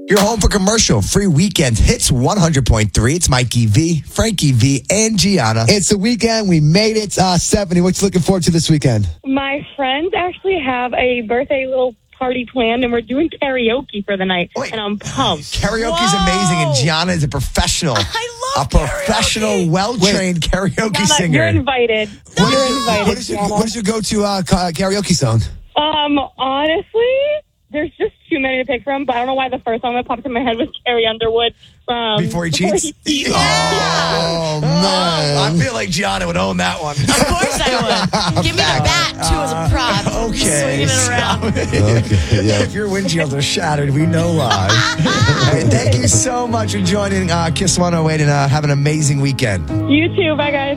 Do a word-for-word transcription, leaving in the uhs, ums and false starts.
You're home for commercial free weekend hits one hundred point three. It's Mikey V, Frankie V, and Gianna. It's the weekend. We made it. Uh, Stephanie, what you looking forward to this weekend? My friends actually have a birthday little party planned, and we're doing karaoke for the night, Wait. and I'm pumped. Karaoke's Whoa. amazing, and Gianna is a professional. I love A professional, karaoke. well-trained karaoke Gianna, singer. you're invited. What You're is, invited, what is your, Gianna. what is your go-to uh, ka- karaoke song? Um, honestly, there's just too many to pick from, but I don't know why the first song that popped in my head was Carrie Underwood from Before he cheats? Cheats. Oh, man. I feel like Gianna would own that one. Of course I would. Give me the bat, too, as a prop. Okay. Swinging it around. Okay, yeah. If your windshields are shattered, we know why. Hey, thank you so much for joining uh, Kiss one oh eight, and uh, have an amazing weekend. You too. Bye, guys.